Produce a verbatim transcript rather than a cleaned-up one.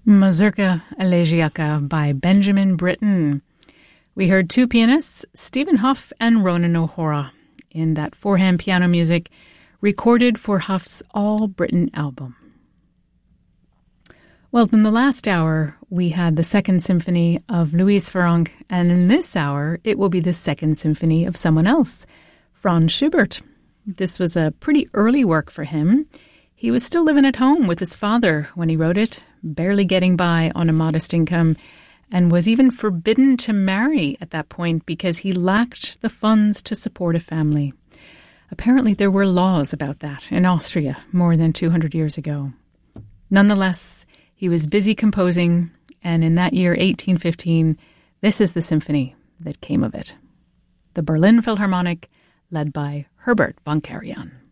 Mazurka Elegiaca by Benjamin Britten. We heard two pianists, Stephen Huff and Ronan O'Hora, in that four-hand piano music recorded for Huff's All Britain album. Well, in the last hour, we had the Second Symphony of Louise Farrenc, and in this hour, it will be the Second Symphony of someone else, Franz Schubert. This was a pretty early work for him. He was still living at home with his father when he wrote it, barely getting by on a modest income, and was even forbidden to marry at that point because he lacked the funds to support a family. Apparently there were laws about that in Austria more than two hundred years ago. Nonetheless, he was busy composing, and in that year, eighteen fifteen, this is the symphony that came of it. The Berlin Philharmonic, led by Herbert von Karajan.